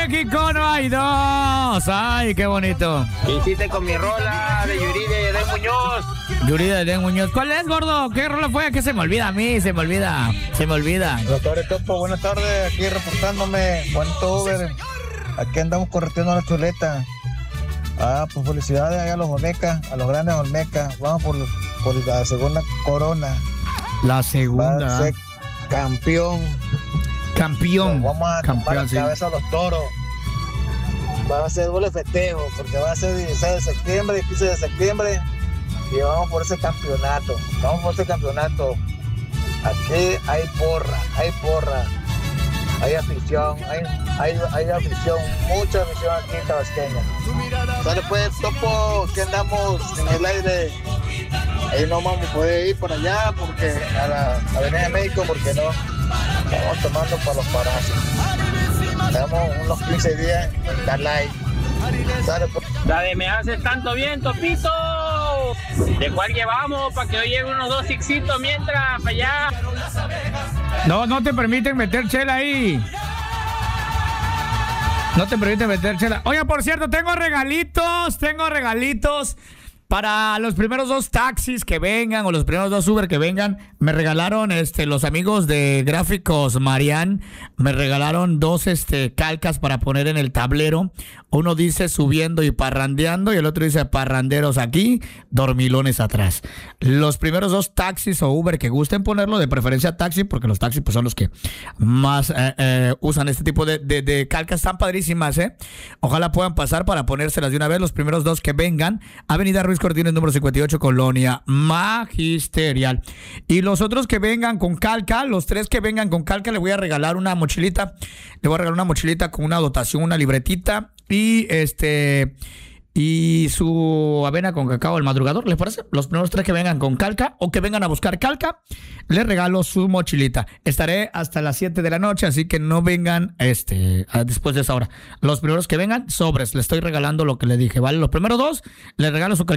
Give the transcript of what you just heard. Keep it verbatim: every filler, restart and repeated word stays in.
México no hay dos. Ay, qué bonito. ¿Qué hiciste con mi rola de Yuridia y Edén Muñoz? Yuridia y Edén Muñoz. ¿Cuál es, gordo? ¿Qué rola fue? Que se me olvida a mí, se me olvida. Se me olvida. Doctor Topo, buenas tardes. Aquí reportándome. Cuánto Uber. Aquí andamos correteando la chuleta. Ah, pues felicidades allá a los Olmecas, a los grandes Olmecas. Vamos por, por la segunda corona. La segunda. Va a ser campeón. Campeón. Nos vamos a campeón, tomar la sí. cabeza a los toros. Va a ser doble festejo, porque va a ser dieciséis de septiembre y quince de septiembre. Y vamos por ese campeonato. Vamos por ese campeonato. Aquí hay porra, hay porra. Hay afición, hay, hay, hay afición, mucha afición aquí en Tabasqueña. Sale pues, Topo, que andamos en el aire. Ahí no vamos a poder ir por allá, porque a la Avenida de México, porque no estamos tomando para los parazos. Estamos unos quince días en Dalai. Sale pues. La de me haces tanto bien, Topito. ¿De cuál llevamos? Para que hoy lleguen unos dos sixitos mientras, para allá. No, no te permiten meter chela ahí. No te permiten meter chela. Oye, por cierto, tengo regalitos, tengo regalitos. Para los primeros dos taxis que vengan o los primeros dos Uber que vengan, me regalaron este los amigos de Gráficos Marian, me regalaron dos este calcas para poner en el tablero. Uno dice subiendo y parrandeando y el otro dice parranderos aquí, dormilones atrás. Los primeros dos taxis o Uber que gusten ponerlo, de preferencia taxi, porque los taxis pues son los que más eh, eh, usan este tipo de, de, de calcas tan padrísimas, ¿eh? Ojalá puedan pasar para ponérselas de una vez. Los primeros dos que vengan, Avenida Ruiz Cortines, número cincuenta y ocho, Colonia Magisterial. Y los otros que vengan con calca, los tres que vengan con calca, le voy a regalar una mochilita. Le voy a regalar una mochilita con una dotación, una libretita y este y su avena con cacao al madrugador, ¿les parece? Los primeros tres que vengan con calca o que vengan a buscar calca, les regalo su mochilita. Estaré hasta las siete de la noche, así que no vengan este después de esa hora. Los primeros que vengan, sobres, les estoy regalando lo que le dije, ¿vale? Los primeros dos, les regalo su calca.